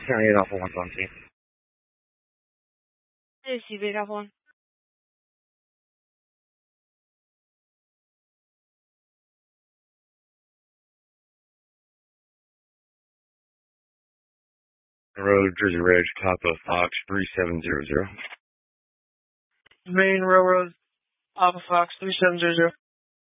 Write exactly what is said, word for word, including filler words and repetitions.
seventy-eight Alpha one's on scene. Hey, C V eight Alpha one. Road, Jersey Ridge, Papa Fox, three seven zero zero. Main Railroad, Alpha Fox, three seven zero zero.